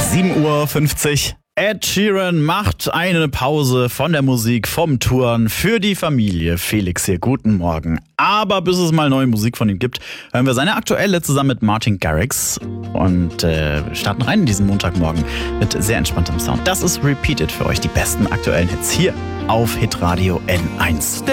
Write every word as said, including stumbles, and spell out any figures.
sieben Uhr fünfzig. Ed Sheeran macht eine Pause von der Musik, vom Touren für die Familie. Felix hier, guten Morgen. Aber bis es mal neue Musik von ihm gibt, hören wir seine aktuelle zusammen mit Martin Garrix und äh, starten rein in diesen Montagmorgen mit sehr entspanntem Sound. Das ist Repeated für euch, die besten aktuellen Hits hier auf Hitradio N eins.